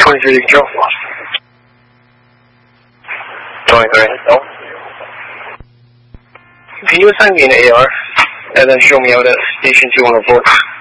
23, you can go. 23, no. Can you assign me an AR, and then show me out at Station 2 on report?